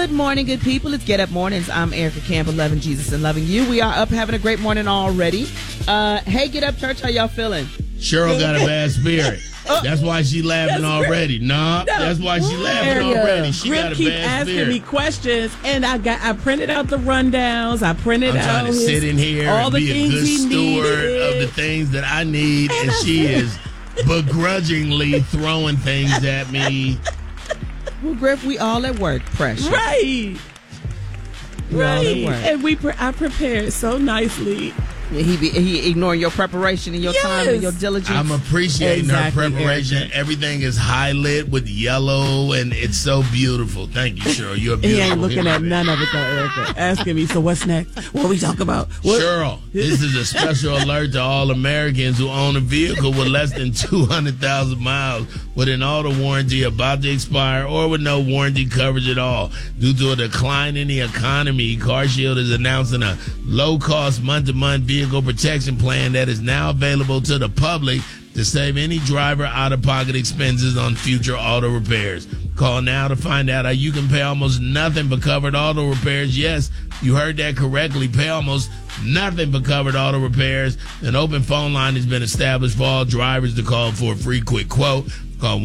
Good morning, good people. It's Get Up Mornings. I'm Erica Campbell, loving Jesus and loving you. We are up having a great morning already. Hey, Get Up Church, how y'all feeling? Cheryl got a bad spirit. That's why she laughing already. That's why she laughing already. She Grip got a keep bad asking spirit. me questions, and I printed out the rundowns. I printed I'm out trying to sit in here all and the be a things good he steward needed. of the things that I need, and she is begrudgingly throwing things at me. Well, Griff, we all at work. Pressure. Right. We all at work. And I prepared so nicely. He ignoring your preparation and your time and your diligence. I'm appreciating her Exactly, preparation. Erica. Everything is high lit with yellow, and it's so beautiful. Thank you, Cheryl. You're a He beautiful ain't looking human at being. none of it though, Erica. Asking me, so what's next? What we talk about? What? Cheryl, this is a special alert to all Americans who own a vehicle with less than 200,000 miles with an auto warranty about to expire or with no warranty coverage at all. Due to a decline in the economy, CarShield is announcing a low-cost month-to-month vehicle protection plan that is now available to the public to save any driver out-of-pocket expenses on future auto repairs. Call now to find out how you can pay almost nothing for covered auto repairs. Yes, you heard that correctly. Pay almost nothing for covered auto repairs. An open phone line has been established for all drivers to call for a free quick quote. Call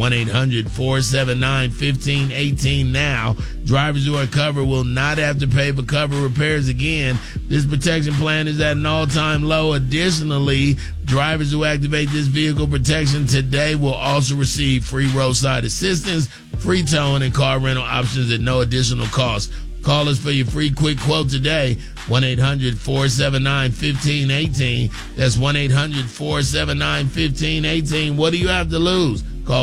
1-800-479-1518 now. Drivers who are covered will not have to pay for covered repairs again. This protection plan is at an all-time low. Additionally, drivers who activate this vehicle protection today will also receive free roadside assistance, free towing, and car rental options at no additional cost. Call us for your free quick quote today, 1-800-479-1518. That's 1-800-479-1518. What do you have to lose? Call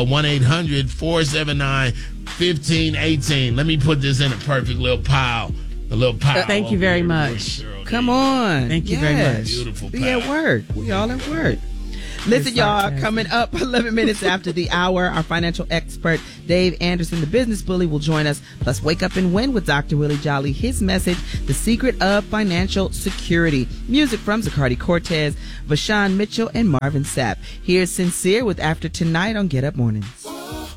1-800-479-1518. Let me put this in a perfect little pile. A little pile. Thank you very much. Come on. Thank you very much. Beautiful We pile. at work. We all at work. Listen, y'all, coming up 11 minutes after the hour, our financial expert, Dave Anderson, the business bully, will join us. Plus, Wake Up and Win with Dr. Willie Jolly. His message, The Secret of Financial Security. Music from Zacardi Cortez, Vashawn Mitchell, and Marvin Sapp. Here's Sincere with After Tonight on Get Up Mornings.